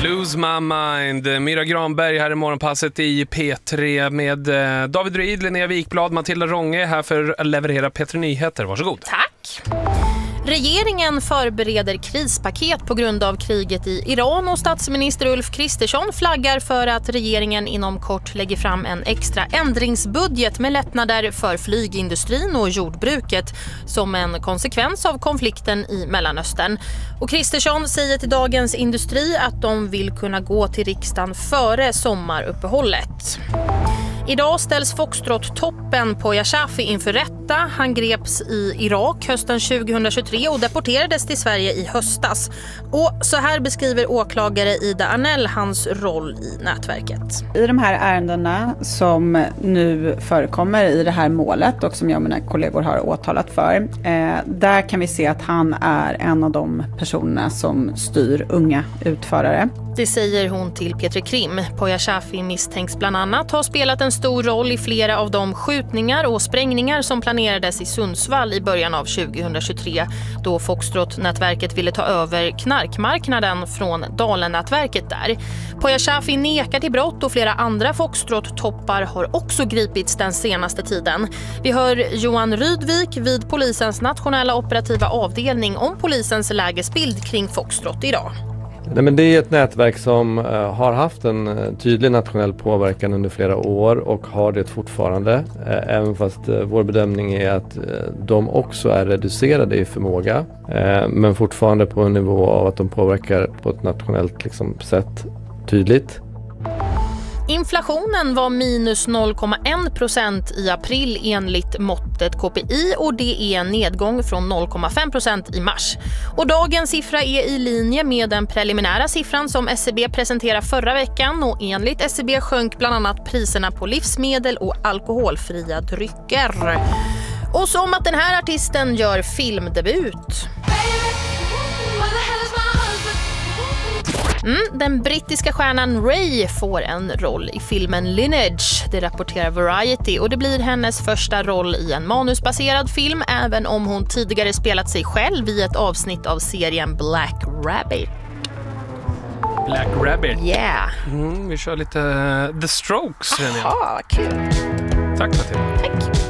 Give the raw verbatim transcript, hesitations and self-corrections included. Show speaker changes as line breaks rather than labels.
Lose My Mind. Myra Granberg här i morgonpasset i P tre med David Ruid, Linnea Wikblad, Matilda Rånge här för att leverera P tre Nyheter. Varsågod.
Tack. Regeringen förbereder krispaket på grund av kriget i Iran och statsminister Ulf Kristersson flaggar för att regeringen inom kort lägger fram en extra ändringsbudget med lättnader för flygindustrin och jordbruket som en konsekvens av konflikten i Mellanöstern. Och Kristersson säger till Dagens Industri att de vill kunna gå till riksdagen före sommaruppehållet. Idag ställs Foxtrot-toppen Poya Shafi inför rätta. Han greps i Irak hösten tjugohundratjugotre och deporterades till Sverige i höstas. Och så här beskriver åklagare Ida Arnell hans roll i nätverket.
I de här ärendena som nu förekommer i det här målet och som jag och mina kollegor har åtalat för, eh, där kan vi se att han är en av de personerna som styr unga utförare.
Det säger hon till P tre Krim. Poya Shafi misstänks bland annat ha spelat en stor roll i flera av de skjutningar och sprängningar som planerades i Sundsvall i början av tjugohundratjugotre då Foxtrot-nätverket ville ta över knarkmarknaden från Dalen-nätverket där. Poya Shafi nekar till brott och flera andra Foxtrot-toppar har också gripits den senaste tiden. Vi hör Johan Rydvik vid polisens nationella operativa avdelning om polisens lägesbild kring Foxtrot idag.
Nej, men det är ett nätverk som uh, har haft en uh, tydlig nationell påverkan under flera år och har det fortfarande. Uh, även fast uh, vår bedömning är att uh, de också är reducerade i förmåga. Uh, men fortfarande på en nivå av att de påverkar på ett nationellt liksom, sätt tydligt.
Inflationen var minus noll komma en procent i april enligt måttet K P I och det är en nedgång från noll komma fem procent i mars. Och dagens siffra är i linje med den preliminära siffran som S C B presenterade förra veckan och enligt S C B sjönk bland annat priserna på livsmedel och alkoholfria drycker. Och som att den här artisten gör filmdebut. Mm, den brittiska stjärnan Ray får en roll i filmen Lineage, det rapporterar Variety, och det blir hennes första roll i en manusbaserad film även om hon tidigare spelat sig själv i ett avsnitt av serien Black Rabbit.
Black Rabbit?
Yeah.
Mm, vi kör lite The Strokes.
Jaha, kul.
Tack Matilda.
Tack.